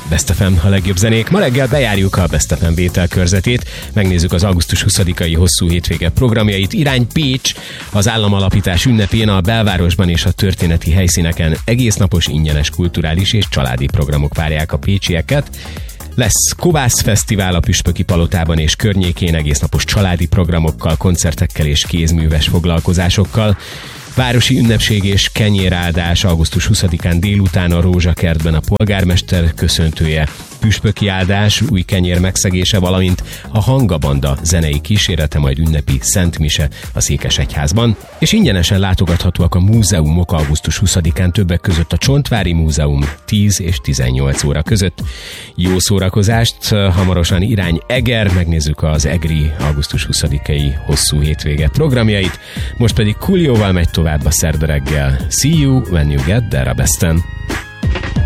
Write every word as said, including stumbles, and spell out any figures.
Best ef em, a legjobb zenék. Ma reggel bejárjuk a Best ef em vételkörzetét, megnézzük az augusztus huszadikai hosszú hétvége programjait. Irány Pécs, az államalapítás ünnepén a belvárosban és a történeti helyszíneken egésznapos ingyenes kulturális és családi programok várják a pécsieket. Lesz Kovász Fesztivál a Püspöki Palotában és környékén egésznapos családi programokkal, koncertekkel és kézműves foglalkozásokkal. Városi ünnepség és kenyéráldás augusztus huszadikán délután a Rózsakertben a polgármester köszöntője, püspöki áldás, új kenyér megszegése, valamint a Hangabanda zenei kísérete, majd ünnepi szentmise a Székesegyházban. És ingyenesen látogathatóak a múzeumok augusztus huszadikán, többek között a Csontvári Múzeum tíz és tizennyolc óra között. Jó szórakozást, hamarosan irány Eger, megnézzük az egri augusztus huszadikai hosszú hétvége programjait. Most pedig Coolioval megy tovább a szerda reggel. See you when you get there, a Besten.